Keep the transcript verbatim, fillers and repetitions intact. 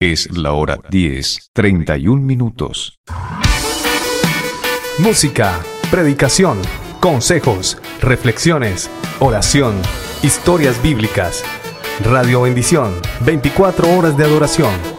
Es la hora diez, treinta y un minutos. Música, predicación, consejos, reflexiones, oración, historias bíblicas. Radio Bendición, veinticuatro horas de adoración.